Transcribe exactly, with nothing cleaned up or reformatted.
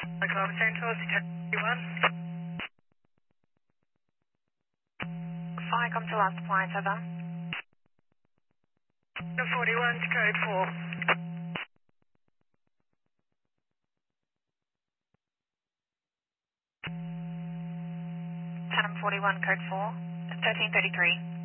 Oklahoma Central, forty-one. Firecom to last appliance, over. forty-one to code four. Tanham forty-one, code four, thirteen thirty-three.